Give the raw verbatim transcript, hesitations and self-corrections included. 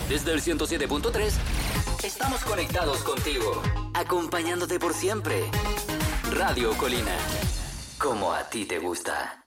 Desde el ciento siete punto tres, estamos conectados contigo, acompañándote por siempre. Radio Colina, como a ti te gusta.